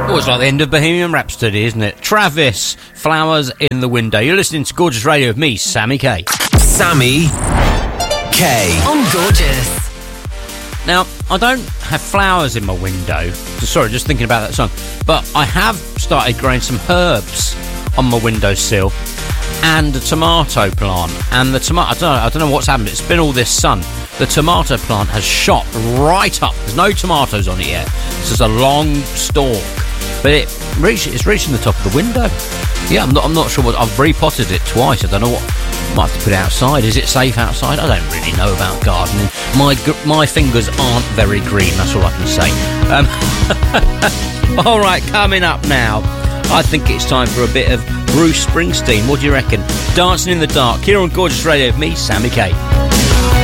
Oh, it's like the end of Bohemian Rhapsody, isn't it? Travis, Flowers in the Window. You're listening to Gorgeous Radio with me, Sammy K. Sammy K. On Gorgeous. Now, I don't have flowers in my window. Sorry, just thinking about that song. But I have started growing some herbs on my windowsill and a tomato plant. And the tomato, I don't know what's happened. It's been all this sun. The tomato plant has shot right up. There's no tomatoes on it yet. It's just a long stalk. But it's reaching the top of the window. Yeah, I'm not sure what. I've repotted it twice. I don't know what. Might have to put it outside. Is it safe outside? I don't really know about gardening. My fingers aren't very green. That's all I can say. All right, coming up now. I think it's time for a bit of Bruce Springsteen. What do you reckon? Dancing in the Dark here on Gorgeous Radio with me, Sammy K.